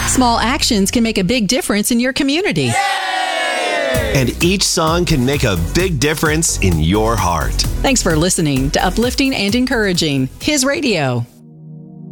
Small actions can make a big difference in your community. And each song can make a big difference in your heart. Thanks for listening to Uplifting and Encouraging His Radio.